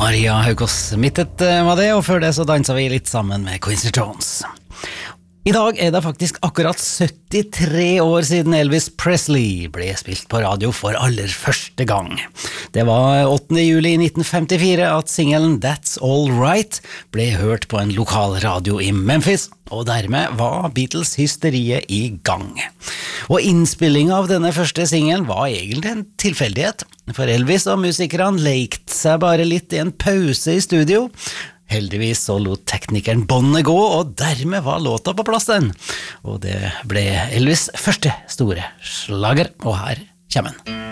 Maria Haukås mittet var det, og før det så danset vi litt sammen med Quincy Jones. I dag det faktisk akkurat 73 år siden Elvis Presley ble spilt på radio for aller første gang. Det var 8. juli 1954 at singelen That's All Right ble hørt på en lokal radio i Memphis, og dermed var Beatles-hysteriet i gang. Og innspillingen av denne første singelen var egentlig en tilfeldighet, for Elvis og musikerne lekte seg bare litt i en pause i studio. Heldigvis så lot teknikeren båndet gå, og dermed var låta på plass den. Og det ble Elvis' første store slager, og her kommer den.